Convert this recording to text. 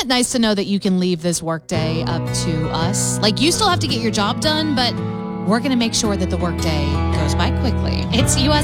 it nice to know that you can leave this workday up to us? Like, you still have to get your job done, but we're going to make sure that the workday goes by quickly. It's U.S.